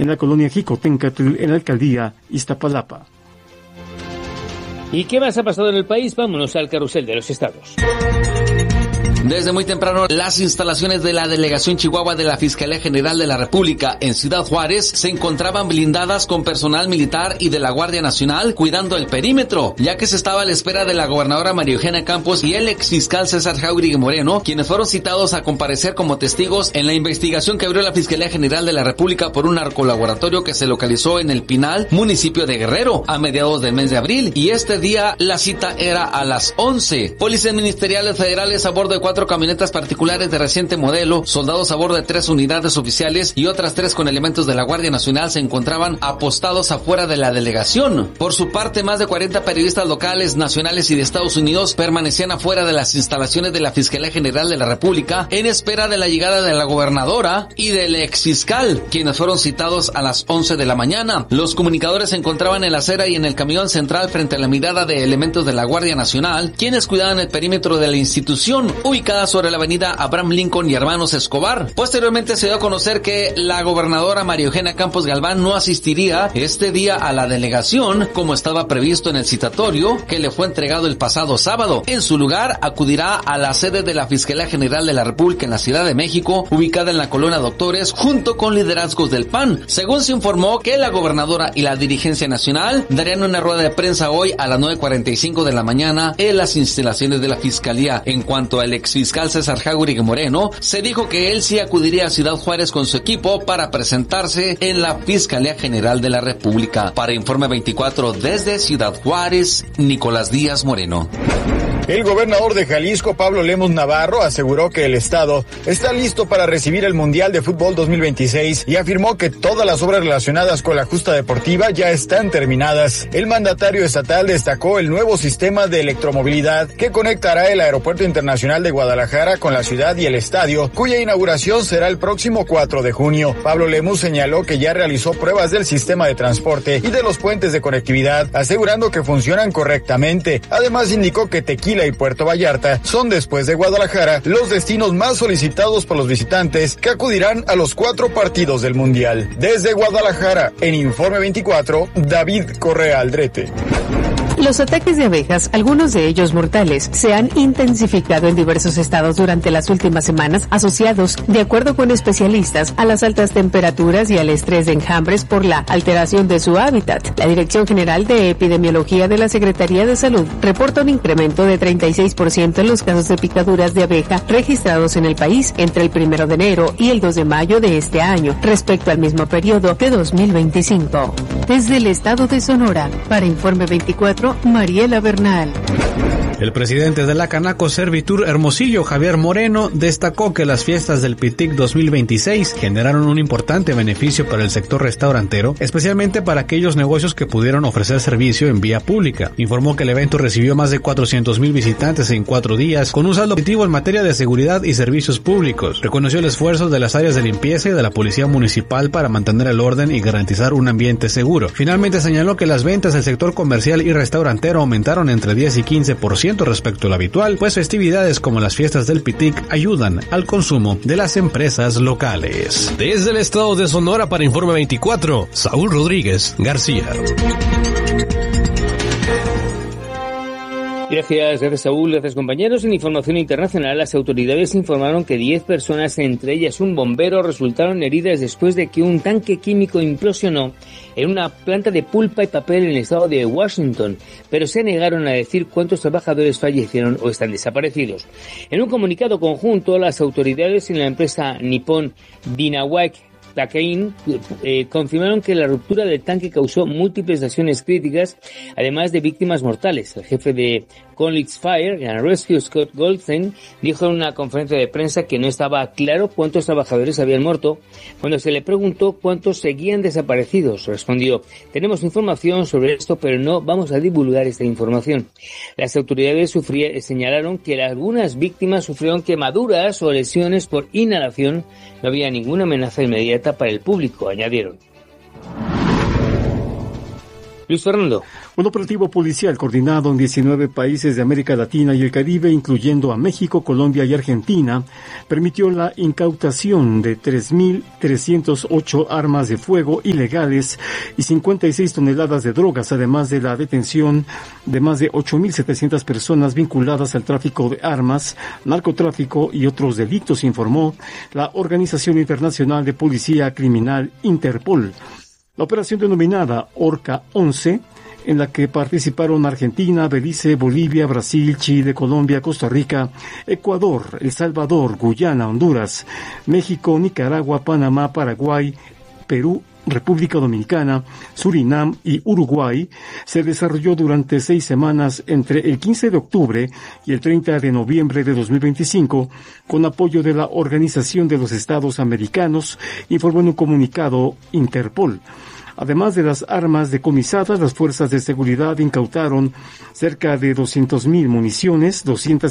en la colonia Jicotencatl, en la alcaldía Iztapalapa. ¿Y qué más ha pasado en el país? Vámonos al carrusel de los estados. Desde muy temprano, las instalaciones de la Delegación Chihuahua de la Fiscalía General de la República en Ciudad Juárez se encontraban blindadas con personal militar y de la Guardia Nacional cuidando el perímetro, ya que se estaba a la espera de la gobernadora María Eugenia Campos y el exfiscal César Jáuregui Moreno, quienes fueron citados a comparecer como testigos en la investigación que abrió la Fiscalía General de la República por un narcolaboratorio que se localizó en El Pinal, municipio de Guerrero, a mediados del mes de abril, y este día la cita era a las 11. Policías ministeriales federales a bordo de 4 camionetas particulares de reciente modelo, soldados a bordo de 3 unidades oficiales y otras 3 con elementos de la Guardia Nacional se encontraban apostados afuera de la delegación. Por su parte, más de 40 periodistas locales, nacionales y de Estados Unidos permanecían afuera de las instalaciones de la Fiscalía General de la República en espera de la llegada de la gobernadora y del exfiscal, quienes fueron citados a las 11 de la mañana. Los comunicadores se encontraban en la acera y en el camión central frente a la mirada de elementos de la Guardia Nacional, quienes cuidaban el perímetro de la institución, ubicada sobre la avenida Abraham Lincoln y Hermanos Escobar. Posteriormente se dio a conocer que la gobernadora María Eugenia Campos Galván no asistiría este día a la delegación como estaba previsto en el citatorio que le fue entregado el pasado sábado. En su lugar, acudirá a la sede de la Fiscalía General de la República en la Ciudad de México, ubicada en la Colonia Doctores, junto con liderazgos del PAN. Según se informó que la gobernadora y la dirigencia nacional darían una rueda de prensa hoy a las 9:45 de la mañana en las instalaciones de la Fiscalía. En cuanto al exfiscal César Jáuregui Moreno, se dijo que él sí acudiría a Ciudad Juárez con su equipo para presentarse en la Fiscalía General de la República. Para Informe 24 desde Ciudad Juárez, Nicolás Díaz Moreno. El gobernador de Jalisco, Pablo Lemus Navarro, aseguró que el estado está listo para recibir el Mundial de Fútbol 2026 y afirmó que todas las obras relacionadas con la justa deportiva ya están terminadas. El mandatario estatal destacó el nuevo sistema de electromovilidad que conectará el Aeropuerto Internacional de Guadalajara con la ciudad y el estadio, cuya inauguración será el próximo 4 de junio. Pablo Lemus señaló que ya realizó pruebas del sistema de transporte y de los puentes de conectividad, asegurando que funcionan correctamente. Además, indicó que Tequila y Puerto Vallarta son, después de Guadalajara, los destinos más solicitados por los visitantes que acudirán a los 4 partidos del Mundial. Desde Guadalajara, en Informe 24, David Correa Aldrete. Los ataques de abejas, algunos de ellos mortales, se han intensificado en diversos estados durante las últimas semanas, asociados, de acuerdo con especialistas, a las altas temperaturas y al estrés de enjambres por la alteración de su hábitat. La Dirección General de Epidemiología de la Secretaría de Salud reporta un incremento de 36% en los casos de picaduras de abeja registrados en el país entre el 1 de enero y el 2 de mayo de este año, respecto al mismo periodo de 2025. Desde el estado de Sonora, para Informe 24, Mariela Bernal. El presidente de la Canaco Servitur Hermosillo, Javier Moreno, destacó que las fiestas del PITIC 2026 generaron un importante beneficio para el sector restaurantero, especialmente para aquellos negocios que pudieron ofrecer servicio en vía pública. Informó que el evento recibió más de 400,000 visitantes en 4 días, con un saldo positivo en materia de seguridad y servicios públicos. Reconoció el esfuerzo de las áreas de limpieza y de la Policía Municipal para mantener el orden y garantizar un ambiente seguro. Finalmente señaló que las ventas del sector comercial y restaurantero aumentaron entre 10 y 15% respecto a lo habitual, pues festividades como las fiestas del PITIC ayudan al consumo de las empresas locales. Desde el estado de Sonora para Informe 24, Saúl Rodríguez García. Gracias Saúl, gracias compañeros. En información internacional, las autoridades informaron que 10 personas, entre ellas un bombero, resultaron heridas después de que un tanque químico implosionó en una planta de pulpa y papel en el estado de Washington, pero se negaron a decir cuántos trabajadores fallecieron o están desaparecidos. En un comunicado conjunto, las autoridades y la empresa Nippon Dynawake Takein confirmaron que la ruptura del tanque causó múltiples lesiones críticas, además de víctimas mortales. El jefe de College Fire and Rescue, Scott Goldstein, dijo en una conferencia de prensa que no estaba claro cuántos trabajadores habían muerto. Cuando se le preguntó cuántos seguían desaparecidos, respondió: tenemos información sobre esto, pero no vamos a divulgar esta información. Las autoridades señalaron que algunas víctimas sufrieron quemaduras o lesiones por inhalación. No había ninguna amenaza inmediata para el público, añadieron. Luis Fernando. Un operativo policial coordinado en 19 países de América Latina y el Caribe, incluyendo a México, Colombia y Argentina, permitió la incautación de 3.308 armas de fuego ilegales y 56 toneladas de drogas, además de la detención de más de 8.700 personas vinculadas al tráfico de armas, narcotráfico y otros delitos, informó la Organización Internacional de Policía Criminal Interpol. La operación denominada Orca 11, en la que participaron Argentina, Belice, Bolivia, Brasil, Chile, Colombia, Costa Rica, Ecuador, El Salvador, Guyana, Honduras, México, Nicaragua, Panamá, Paraguay, Perú, República Dominicana, Surinam y Uruguay, se desarrolló durante 6 semanas entre el 15 de octubre y el 30 de noviembre de 2025, con apoyo de la Organización de los Estados Americanos, informó en un comunicado Interpol. Además de las armas decomisadas, las fuerzas de seguridad incautaron cerca de 200,000 municiones,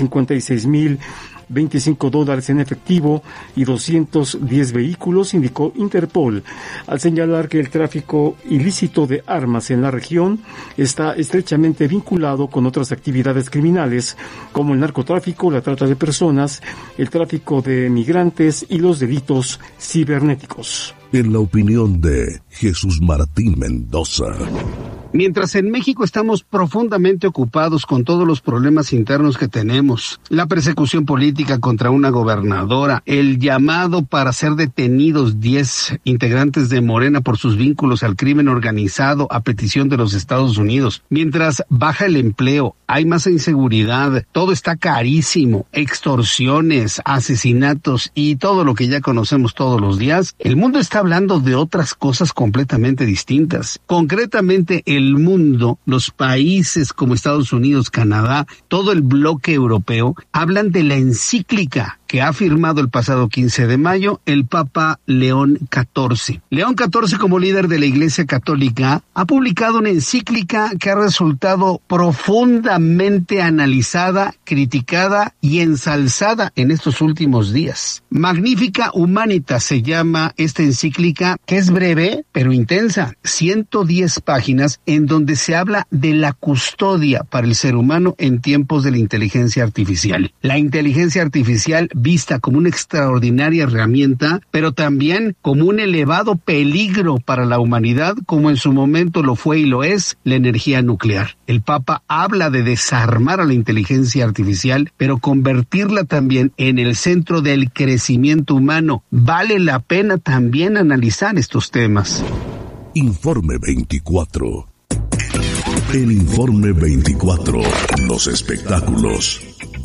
256,025 dólares en efectivo y 210 vehículos, indicó Interpol, al señalar que el tráfico ilícito de armas en la región está estrechamente vinculado con otras actividades criminales, como el narcotráfico, la trata de personas, el tráfico de migrantes y los delitos cibernéticos. En la opinión de Jesús Martín Mendoza. Mientras en México estamos profundamente ocupados con todos los problemas internos que tenemos, la persecución política contra una gobernadora, el llamado para ser detenidos 10 integrantes de Morena por sus vínculos al crimen organizado a petición de los Estados Unidos, mientras baja el empleo, hay más inseguridad, todo está carísimo, extorsiones, asesinatos y todo lo que ya conocemos todos los días, el mundo está hablando de otras cosas completamente distintas. Concretamente, el mundo, los países como Estados Unidos, Canadá, todo el bloque europeo, hablan de la encíclica que ha firmado el pasado 15 de mayo el Papa León XIV. León XIV, como líder de la Iglesia Católica, ha publicado una encíclica que ha resultado profundamente analizada, criticada y ensalzada en estos últimos días. Magnificat Humanitas se llama esta encíclica, que es breve pero intensa, 110 páginas en donde se habla de la custodia para el ser humano en tiempos de la inteligencia artificial. La inteligencia artificial vista como una extraordinaria herramienta, pero también como un elevado peligro para la humanidad, como en su momento lo fue y lo es la energía nuclear. El Papa habla de desarmar a la inteligencia artificial, pero convertirla también en el centro del crecimiento humano. Vale la pena también analizar estos temas. Informe 24. El Informe 24. Los espectáculos.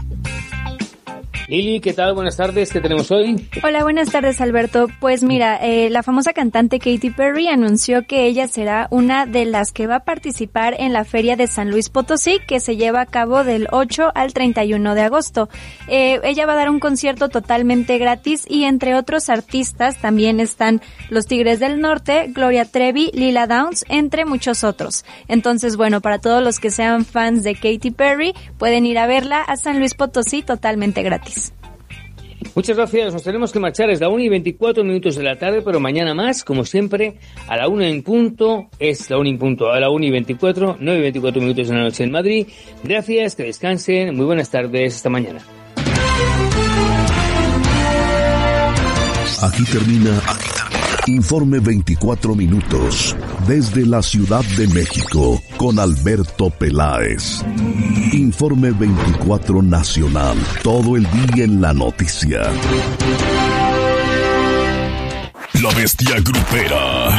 Lili, ¿qué tal? Buenas tardes, ¿qué tenemos hoy? Hola, buenas tardes, Alberto. Pues mira, la famosa cantante Katy Perry anunció que ella será una de las que va a participar en la Feria de San Luis Potosí, que se lleva a cabo del 8 al 31 de agosto. Ella va a dar un concierto totalmente gratis y entre otros artistas también están los Tigres del Norte, Gloria Trevi, Lila Downs, entre muchos otros. Entonces, bueno, para todos los que sean fans de Katy Perry, pueden ir a verla a San Luis Potosí totalmente gratis. Muchas gracias, nos tenemos que marchar, es la 1:24 de la tarde, pero mañana más, como siempre, a la 1 en punto, es la 1 en punto, a la 1:24, 9:24 de la noche en Madrid. Gracias, que descansen, muy buenas tardes, hasta mañana. Aquí termina Informe 24 minutos desde la Ciudad de México con Alberto Peláez. Informe 24 nacional, todo el día en la noticia. La Bestia Grupera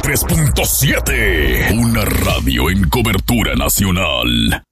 93.7, una radio en cobertura nacional.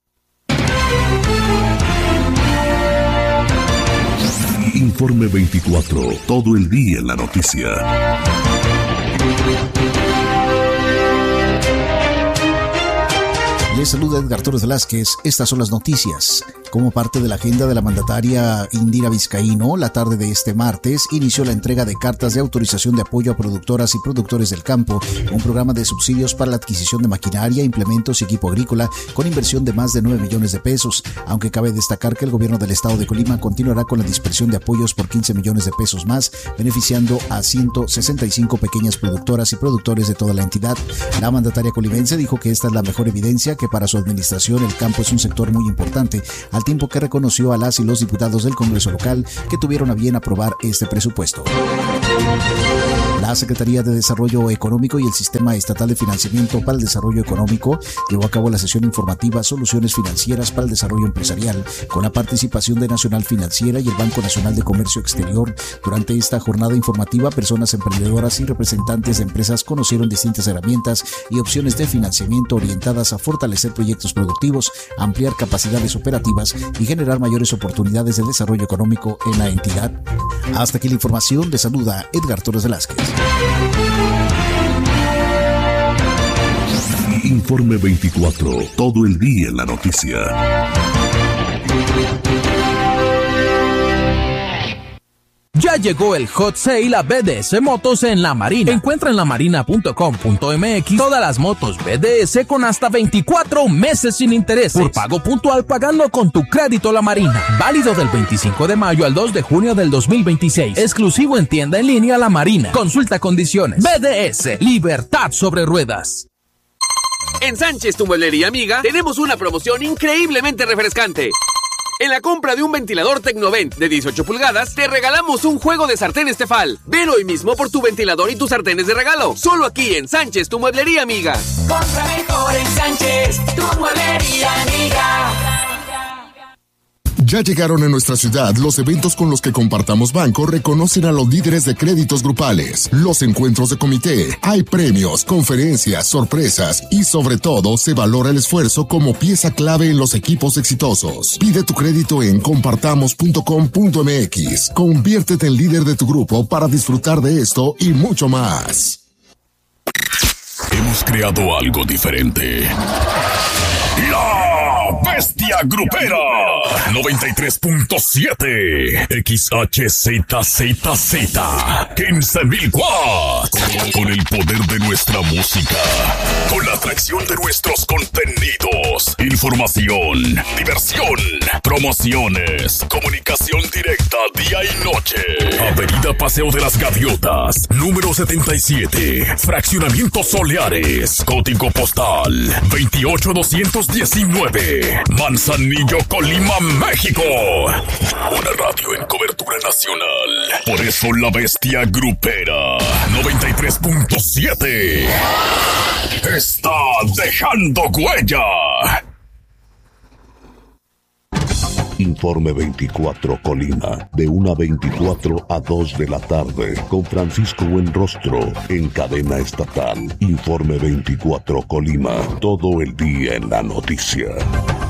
Informe 24, todo el día en la noticia. Les Les saluda Edgar Torres Velázquez. Estas son las noticias. Como parte de la agenda de la mandataria Indira Vizcaíno, la tarde de este martes inició la entrega de cartas de autorización de apoyo a productoras y productores del campo, un programa de subsidios para la adquisición de maquinaria, implementos y equipo agrícola con inversión de más de 9 millones de pesos, aunque cabe destacar que el gobierno del estado de Colima continuará con la dispersión de apoyos por 15 millones de pesos más, beneficiando a 165 pequeñas productoras y productores de toda la entidad. La mandataria colimense dijo que esta es la mejor evidencia que para su administración el campo es un sector muy importante, al tiempo que reconoció a las y los diputados del Congreso local que tuvieron a bien aprobar este presupuesto. La Secretaría de Desarrollo Económico y el Sistema Estatal de Financiamiento para el Desarrollo Económico llevó a cabo la sesión informativa Soluciones Financieras para el Desarrollo Empresarial, con la participación de Nacional Financiera y el Banco Nacional de Comercio Exterior. Durante esta jornada informativa, personas emprendedoras y representantes de empresas conocieron distintas herramientas y opciones de financiamiento orientadas a fortalecer proyectos productivos, ampliar capacidades operativas y generar mayores oportunidades de desarrollo económico en la entidad. Hasta aquí la información. De saluda Edgar Torres Velázquez. Informe 24, todo el día en la noticia. Ya llegó el Hot Sale a BDS Motos en La Marina. Encuentra en lamarina.com.mx todas las motos BDS con hasta 24 meses sin intereses. Por pago puntual pagando con tu crédito La Marina. Válido del 25 de mayo al 2 de junio del 2026. Exclusivo en tienda en línea La Marina. Consulta condiciones. BDS, libertad sobre ruedas. En Sánchez, tu mueblería amiga, tenemos una promoción increíblemente refrescante. En la compra de un ventilador Tecnovent de 18 pulgadas, te regalamos un juego de sartenes Tefal. Ven hoy mismo por tu ventilador y tus sartenes de regalo. Solo aquí en Sánchez, tu mueblería amiga. Compra mejor en Sánchez, tu mueblería amiga. Ya llegaron a nuestra ciudad los eventos con los que Compartamos Banco reconocen a los líderes de créditos grupales, los encuentros de comité, hay premios, conferencias, sorpresas y sobre todo se valora el esfuerzo como pieza clave en los equipos exitosos. Pide tu crédito en compartamos.com.mx. Conviértete en líder de tu grupo para disfrutar de esto y mucho más. Hemos creado algo diferente. La Bestia Grupera 93.7 XHZZZ 15,000 watts. Con el poder de nuestra música, con la atracción de nuestros contenidos, información, diversión, promociones, comunicación directa día y noche. Avenida Paseo de las Gaviotas, número 77, Fraccionamiento Soleares, código postal 28219, Manzanillo, Colima, México. Una radio en cobertura nacional. Por eso la Bestia Grupera 93.7 está dejando huella. Informe 24 Colima, de 1:24 a 2 de la tarde, con Francisco Buenrostro, en cadena estatal. Informe 24 Colima, todo el día en la noticia.